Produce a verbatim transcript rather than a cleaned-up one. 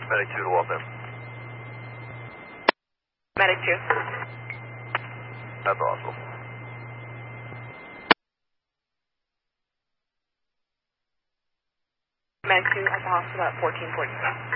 Medic two to Waltham. Medic two. That's awesome. Medic two at the hospital at fourteen forty.